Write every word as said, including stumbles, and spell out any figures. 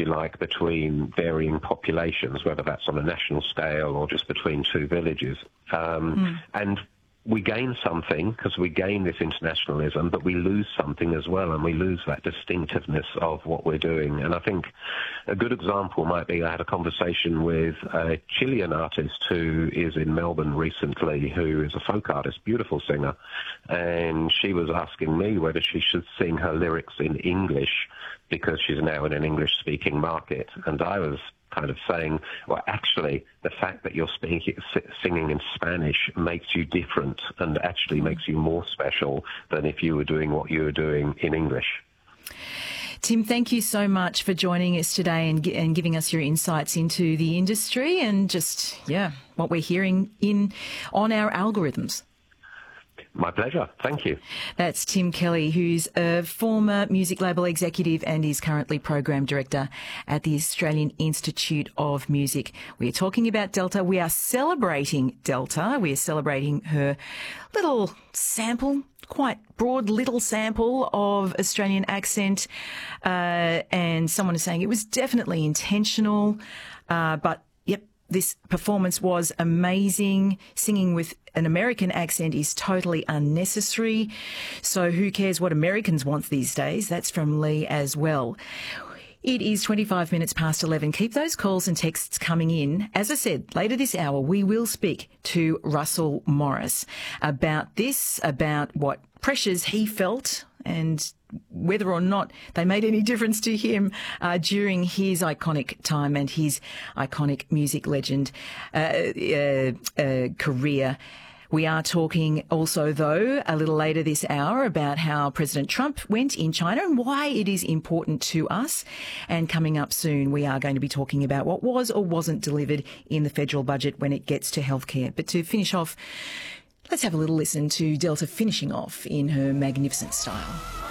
you like, between varying populations, whether that's on a national scale or just between two villages. Um, mm. And we gain something because we gain this internationalism, but we lose something as well, and we lose that distinctiveness of what we're doing. And I think a good example might be I had a conversation with a Chilean artist who is in Melbourne recently, who is a folk artist, beautiful singer, and she was asking me whether she should sing her lyrics in English because she's now in an English-speaking market. And I was kind of saying, well, actually, the fact that you're speaking, singing in Spanish makes you different and actually makes you more special than if you were doing what you were doing in English. Tim, thank you so much for joining us today and, and giving us your insights into the industry and just, yeah, what we're hearing in on our algorithms. My pleasure. Thank you. That's Tim Kelly, who's a former music label executive and is currently Program Director at the Australian Institute of Music. We are talking about Delta. We are celebrating Delta. We are celebrating her little sample, quite broad little sample of Australian accent. Uh, and someone is saying it was definitely intentional, uh, but yep, this performance was amazing. Singing with an American accent is totally unnecessary. So who cares what Americans want these days? That's from Lee as well. It is twenty-five minutes past eleven. Keep those calls and texts coming in. As I said, later this hour, we will speak to Russell Morris about this, about what pressures he felt and whether or not they made any difference to him uh, during his iconic time and his iconic music legend uh, uh, uh, career. We are talking also, though, a little later this hour about how President Trump went in China and why it is important to us. And coming up soon, we are going to be talking about what was or wasn't delivered in the federal budget when it gets to healthcare. But to finish off, let's have a little listen to Delta finishing off in her magnificent style.